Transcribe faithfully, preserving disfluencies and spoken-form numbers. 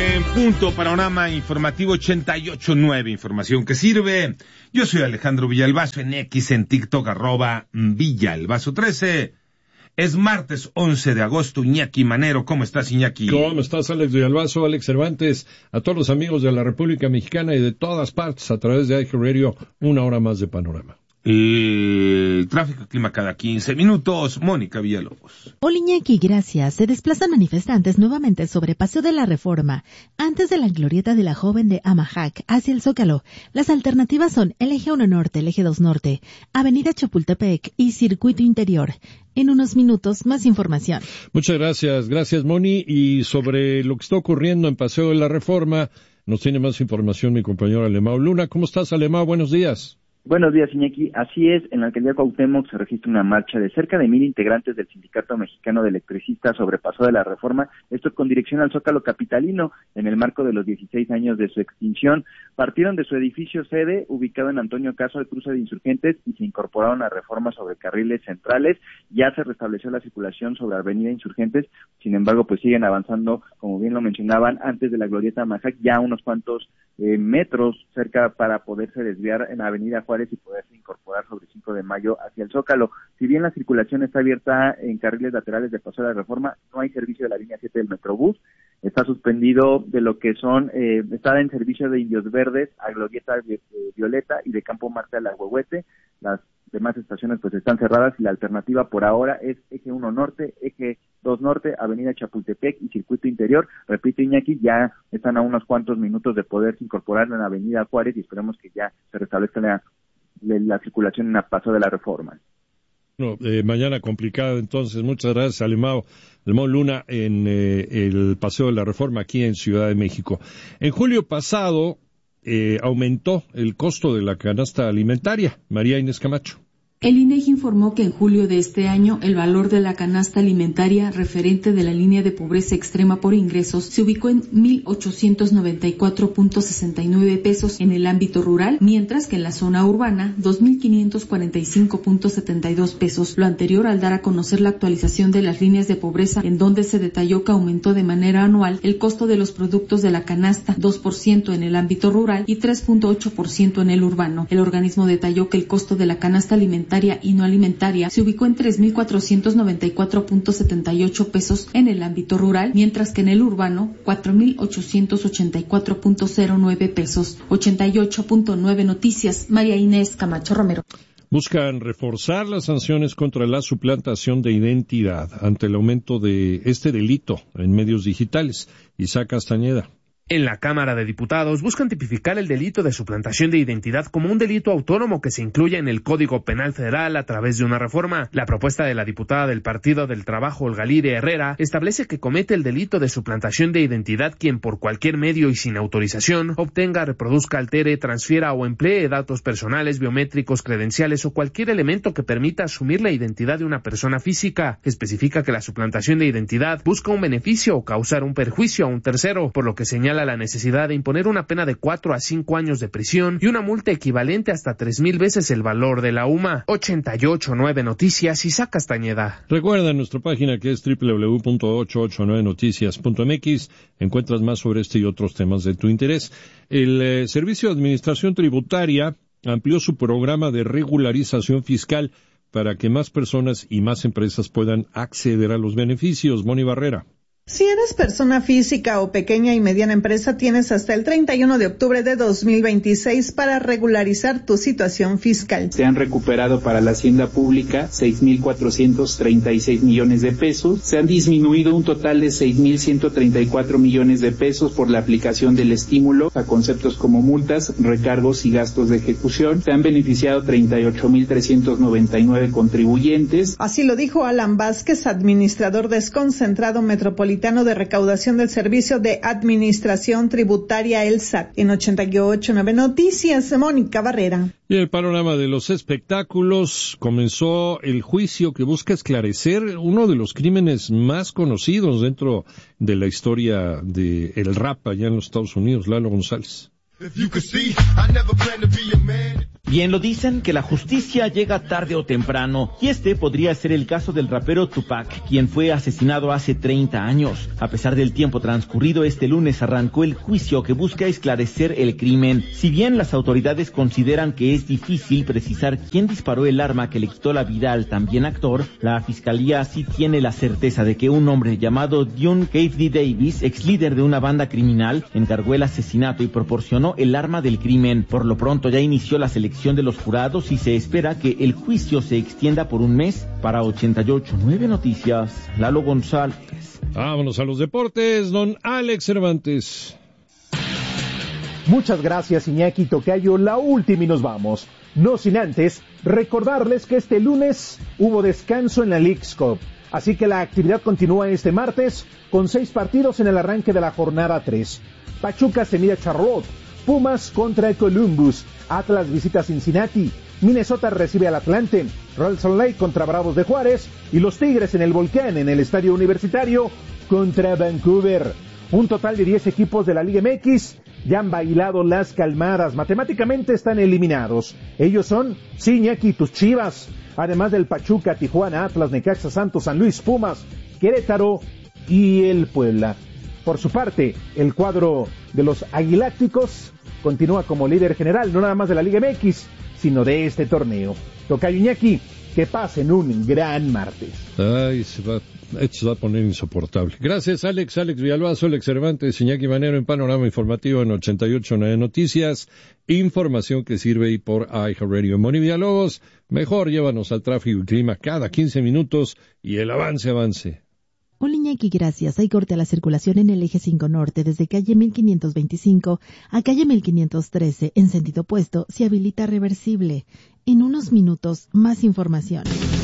nueve en punto, panorama informativo ochenta y ocho nueve, información que sirve. Yo soy Alejandro Villalbazo, en X, en TikTok, arroba Villalbazo trece. Es martes once de agosto. Iñaki Manero, ¿cómo estás, Iñaki? ¿Cómo estás, Alex Villalbazo, Alex Cervantes? A todos los amigos de la República Mexicana y de todas partes, a través de iHeartRadio, una hora más de panorama. El tráfico y clima cada quince minutos. Mónica Villalobos. Hola, Iñaki, gracias. Se desplazan manifestantes nuevamente sobre Paseo de la Reforma, antes de la glorieta de la Joven de Amajac, hacia el Zócalo. Las alternativas son el eje uno Norte, el eje dos Norte, Avenida Chapultepec y Circuito Interior. En unos minutos, más información. Muchas gracias, gracias, Moni. Y sobre lo que está ocurriendo en Paseo de la Reforma, nos tiene más información mi compañero Alemão Luna. ¿Cómo estás, Alemão? Buenos días. Buenos días, Iñaki. Así es, en la alcaldía Cuauhtémoc se registra una marcha de cerca de mil integrantes del Sindicato Mexicano de Electricistas sobre Paseo de la Reforma, esto con dirección al Zócalo capitalino, en el marco de los dieciséis años de su extinción. Partieron de su edificio sede, ubicado en Antonio Caso, al cruce de Insurgentes, y se incorporaron a reformas sobre carriles centrales. Ya se restableció la circulación sobre Avenida Insurgentes, sin embargo, pues siguen avanzando, como bien lo mencionaban, antes de la glorieta Amajac, ya unos cuantos eh, metros cerca para poderse desviar en Avenida Juárez y poderse incorporar sobre cinco de mayo hacia el Zócalo. Si bien la circulación está abierta en carriles laterales de Paseo de la Reforma, no hay servicio de la línea siete del Metrobús, está suspendido de lo que son, eh, está en servicio de Indios Verdes a Glorieta Violeta y de Campo Marte a la Huehuete. Las demás estaciones pues están cerradas y la alternativa por ahora es eje uno Norte, eje dos Norte, Avenida Chapultepec y Circuito Interior. Repito, Iñaki, ya están a unos cuantos minutos de poderse incorporar en Avenida Juárez y esperemos que ya se restablezca la, la, la circulación en el Paseo de la Reforma. No, eh, mañana complicado, entonces. Muchas gracias, Alemão. Alemão Luna, en eh, el Paseo de la Reforma aquí en Ciudad de México. En julio pasado eh, aumentó el costo de la canasta alimentaria. María Inés Camacho. El INEGI informó que en julio de este año el valor de la canasta alimentaria referente de la línea de pobreza extrema por ingresos se ubicó en mil ochocientos noventa y cuatro punto sesenta y nueve pesos en el ámbito rural, mientras que en la zona urbana dos mil quinientos cuarenta y cinco punto setenta y dos pesos, lo anterior al dar a conocer la actualización de las líneas de pobreza, en donde se detalló que aumentó de manera anual el costo de los productos de la canasta, dos por ciento en el ámbito rural y tres punto ocho por ciento en el urbano. El organismo detalló que el costo de la canasta alimentaria y no alimentaria se ubicó en tres mil cuatrocientos noventa y cuatro punto setenta y ocho pesos en el ámbito rural, mientras que en el urbano cuatro mil ochocientos ochenta y cuatro punto cero nueve pesos. ochenta y ocho punto nueve Noticias, María Inés Camacho Romero. Buscan reforzar las sanciones contra la suplantación de identidad ante el aumento de este delito en medios digitales. Isaac Castañeda. En la Cámara de Diputados buscan tipificar el delito de suplantación de identidad como un delito autónomo que se incluya en el Código Penal Federal a través de una reforma. La propuesta de la diputada del Partido del Trabajo, Olga Lidia Herrera, establece que comete el delito de suplantación de identidad quien por cualquier medio y sin autorización obtenga, reproduzca, altere, transfiera o emplee datos personales, biométricos, credenciales o cualquier elemento que permita asumir la identidad de una persona física. Especifica que la suplantación de identidad busca un beneficio o causar un perjuicio a un tercero, por lo que señala la necesidad de imponer una pena de cuatro a cinco años de prisión y una multa equivalente hasta tres mil veces el valor de la U M A. ochenta y ocho nueve Noticias, Isaac Castañeda. Recuerda nuestra página que es doble u doble u doble u punto ochocientos ochenta y nueve noticias punto m x. Encuentras más sobre este y otros temas de tu interés. El eh, Servicio de Administración Tributaria amplió su programa de regularización fiscal para que más personas y más empresas puedan acceder a los beneficios. Moni Barrera. Si eres persona física o pequeña y mediana empresa, tienes hasta el treinta y uno de octubre de dos mil veintiséis para regularizar tu situación fiscal. Se han recuperado para la hacienda pública seis mil cuatrocientos treinta y seis millones de pesos. Se han disminuido un total de seis mil ciento treinta y cuatro millones de pesos por la aplicación del estímulo a conceptos como multas, recargos y gastos de ejecución. Se han beneficiado treinta y ocho mil trescientos noventa y nueve contribuyentes. Así lo dijo Alan Vázquez, administrador desconcentrado metropolitano de Recaudación del Servicio de Administración Tributaria, el S A T. En ochenta y ocho nueve Noticias, Mónica Barrera. Y el panorama de los espectáculos, comenzó el juicio que busca esclarecer uno de los crímenes más conocidos dentro de la historia del rap allá en los Estados Unidos. Lalo González. Bien lo dicen, que la justicia llega tarde o temprano, y este podría ser el caso del rapero Tupac, quien fue asesinado hace treinta años. A pesar del tiempo transcurrido, este lunes arrancó el juicio que busca esclarecer el crimen. Si bien las autoridades consideran que es difícil precisar quién disparó el arma que le quitó la vida al también actor, la fiscalía sí tiene la certeza de que un hombre llamado Dion Keith Davis, ex líder de una banda criminal, encargó el asesinato y proporcionó el arma del crimen. Por lo pronto ya inició la selección de los jurados y se espera que el juicio se extienda por un mes. Para ochenta y ocho punto nueve Noticias, Lalo González. Vámonos a los deportes, don Alex Cervantes. Muchas gracias, Iñaki Tocayo. La última y nos vamos. No sin antes recordarles que este lunes hubo descanso en la Leagues Cup, así que la actividad continúa este martes con seis partidos en el arranque de la jornada tres. Pachuca se mide a Charlotte, Pumas contra Columbus, Atlas visita Cincinnati, Minnesota recibe al Atlante, Real Salt Lake contra Bravos de Juárez y los Tigres en el Volcán en el Estadio Universitario contra Vancouver. Un total de diez equipos de la Liga M X ya han bailado las calmadas, matemáticamente están eliminados. Ellos son Iñaki, tus Chivas, además del Pachuca, Tijuana, Atlas, Necaxa, Santos, San Luis, Pumas, Querétaro y el Puebla. Por su parte, el cuadro de los Aguilácticos continúa como líder general, no nada más de la Liga M X, sino de este torneo. Tocayo, Iñaki, que pasen un gran martes. Ay, se va, esto se va a poner insoportable. Gracias, Alex, Alex Villalbazo, Alex Cervantes, Iñaki Manero en Panorama Informativo en ochenta y ocho punto nueve Noticias. Información que sirve y por iHeartRadio. Moni Villalobos, mejor llévanos al tráfico y clima cada quince minutos y el avance, avance. Hola Iñaki, gracias. Hay corte a la circulación en el eje cinco norte desde calle mil quinientos veinticinco a calle mil quinientos trece. En sentido opuesto se habilita reversible. En unos minutos, más información.